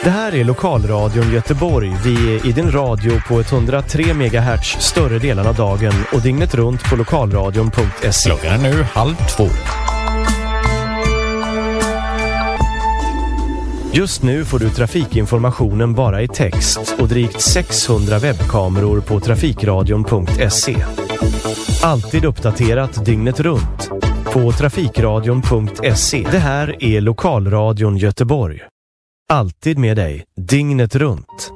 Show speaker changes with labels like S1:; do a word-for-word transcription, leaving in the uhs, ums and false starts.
S1: Det här är Lokalradion Göteborg. Vi är i din radio på etthundratre megahertz större delen av dagen och dygnet runt på lokalradion punkt se.
S2: Klockan är nu halv två.
S1: Just nu får du trafikinformationen bara i text och drygt sexhundra webbkameror på trafikradion punkt se. Alltid uppdaterat dygnet runt på trafikradion punkt se. Det här är Lokalradion Göteborg. Alltid med dig, dygnet runt.